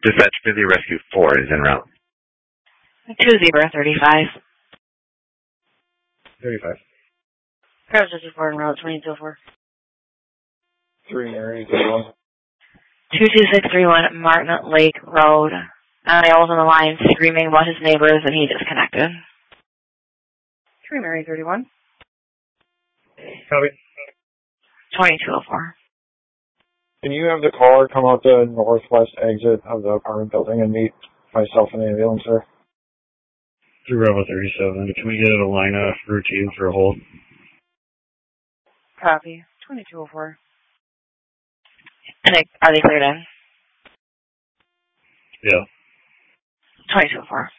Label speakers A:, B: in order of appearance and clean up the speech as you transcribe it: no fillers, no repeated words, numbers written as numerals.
A: Dispatch Busy Rescue 4 is en route.
B: 2035.
C: 35.
B: Travis is 4 en route, 2204.
C: 3 Mary, 31.
B: 22631 Martin Lake Road. I was on the line screaming about his neighbors and he disconnected. 3 Mary, 31.
C: Copy.
B: 2204.
C: Can you have the caller come out the northwest exit of the apartment building and meet myself in the ambulance, sir?
D: Through Bravo 37. Can we get a line routine for a hold?
B: Copy. 2204. And are they cleared in?
D: Yeah.
B: 2204.